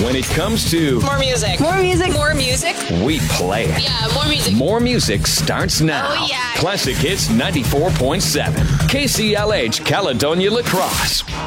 When it comes to More music. More music. More music. we play it. Yeah, more music. More music starts now. Oh, yeah. Classic Hits 94.7. KCLH, Caledonia La Crosse.